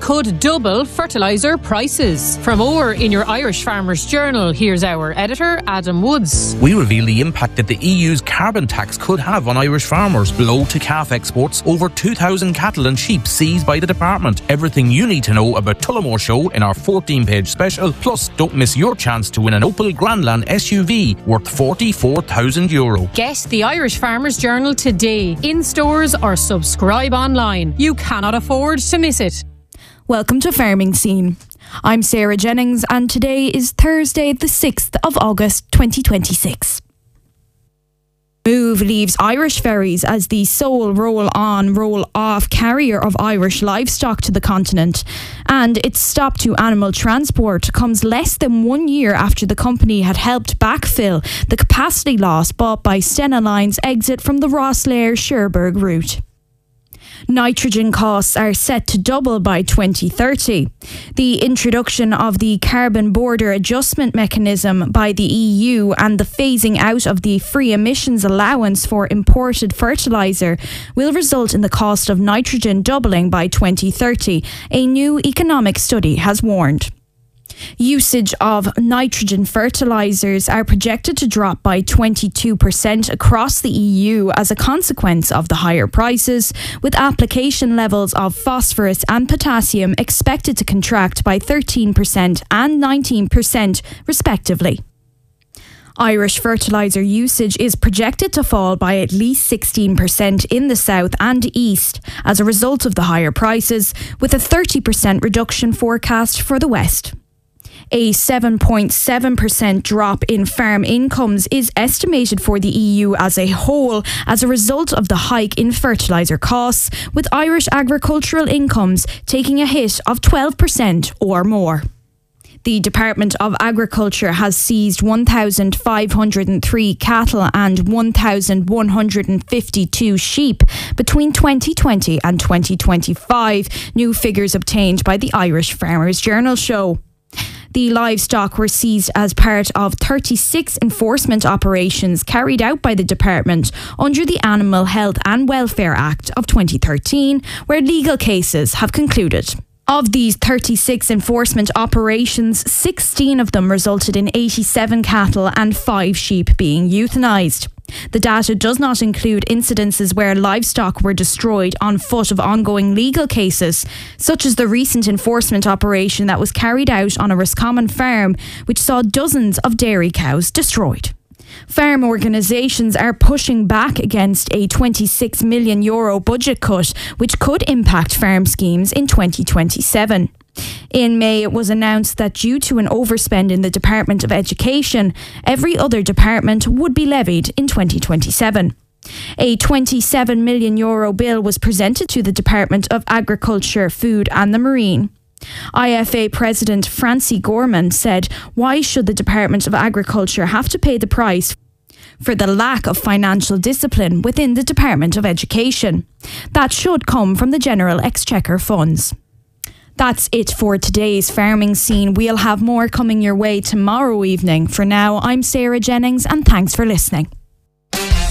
could double fertiliser prices. For more in your Irish Farmers Journal, here's our editor, Adam Woods. We reveal the impact that the EU's carbon tax could have on Irish farmers. Blow to calf exports, over 2,000 cattle and sheep seized by the department. Everything you need to know about Tullamore Show in our 14-page special. Plus, don't miss your chance to win an Opel Grandland SUV worth €44,000. Get the Irish Farmers Journal today, in stores or subscribe online. You cannot afford to miss it. Welcome to Farming Scene. I'm Sarah Jennings and today is Thursday the 6th of August 2026. Move leaves Irish ferries as the sole roll-on, roll-off carrier of Irish livestock to the continent. And its stop to animal transport comes less than 1 year after the company had helped backfill the capacity loss brought by Stena Line's exit from the Rosslare-Cherbourg route. Nitrogen costs are set to double by 2030. The introduction of the Carbon Border Adjustment Mechanism by the EU and the phasing out of the free emissions allowance for imported fertiliser will result in the cost of nitrogen doubling by 2030, a new economic study has warned. Usage of nitrogen fertilisers are projected to drop by 22% across the EU as a consequence of the higher prices, with application levels of phosphorus and potassium expected to contract by 13% and 19% respectively. Irish fertiliser usage is projected to fall by at least 16% in the south and east as a result of the higher prices, with a 30% reduction forecast for the west. A 7.7% drop in farm incomes is estimated for the EU as a whole as a result of the hike in fertiliser costs, with Irish agricultural incomes taking a hit of 12% or more. The Department of Agriculture has seized 1,503 cattle and 1,152 sheep between 2020 and 2025, new figures obtained by the Irish Farmers Journal show. The livestock were seized as part of 36 enforcement operations carried out by the department under the Animal Health and Welfare Act of 2013, where legal cases have concluded. Of these 36 enforcement operations, 16 of them resulted in 87 cattle and 5 sheep being euthanised. The data does not include incidences where livestock were destroyed on foot of ongoing legal cases, such as the recent enforcement operation that was carried out on a Roscommon farm, which saw dozens of dairy cows destroyed. Farm organisations are pushing back against a €26 million budget cut, which could impact farm schemes in 2027. In May, it was announced that due to an overspend in the Department of Education, every other department would be levied in 2027. A €27 million bill was presented to the Department of Agriculture, Food and the Marine. IFA President Francie Gorman said, "Why should the Department of Agriculture have to pay the price for the lack of financial discipline within the Department of Education? That should come from the General Exchequer funds." That's it for today's Farming Scene. We'll have more coming your way tomorrow evening. For now, I'm Sarah Jennings and thanks for listening.